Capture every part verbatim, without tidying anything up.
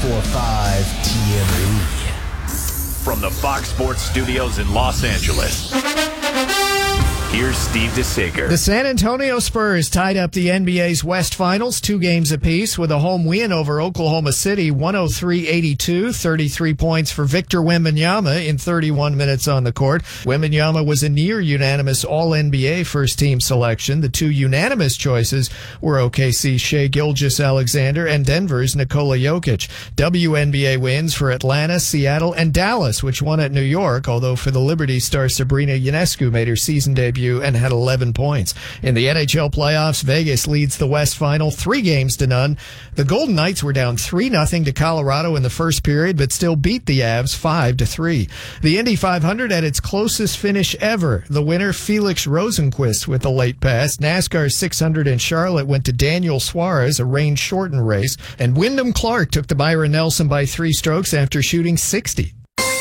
ninety-four point five T M B. From the Fox Sports Studios in Los Angeles, here's Steve DeSager. The San Antonio Spurs tied up the N B A's West Finals, two games apiece, with a home win over Oklahoma City, one oh three eighty-two, thirty-three points for Victor Wembanyama in thirty-one minutes on the court. Wembanyama was a near-unanimous All-N B A first-team selection. The two unanimous choices were O K C's Shai Gilgeous-Alexander and Denver's Nikola Jokic. W N B A wins for Atlanta, Seattle, and Dallas, which won at New York, although for the Liberty star Sabrina Ionescu made her season debut and had eleven points. In the N H L playoffs, Vegas leads the West Final three games to none. The Golden Knights were down three nothing to Colorado in the first period, but still beat the Avs five to three. The Indy five hundred had its closest finish ever. The winner, Felix Rosenqvist, with the late pass. NASCAR's six hundred in Charlotte went to Daniel Suarez, a rain-shortened race. And Wyndham Clark took to Byron Nelson by three strokes after shooting sixty.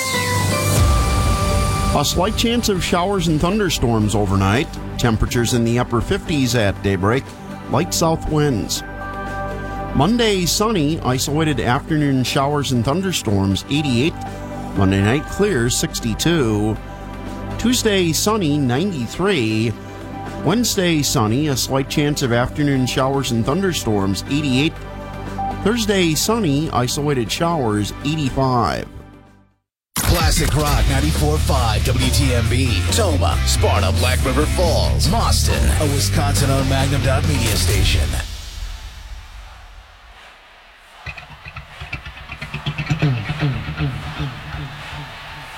A slight chance of showers and thunderstorms overnight. Temperatures in the upper fifties at daybreak. Light south winds. Monday, sunny. Isolated afternoon showers and thunderstorms, eighty-eight. Monday night, clear, sixty-two. Tuesday, sunny, ninety-three. Wednesday, sunny. A slight chance of afternoon showers and thunderstorms, eighty-eight. Thursday, sunny. Isolated showers, eighty-five. Classic Rock ninety-four point five W T M B. Toma, Sparta, Black River Falls, Boston, a Wisconsin-owned Magnum Dot Media station.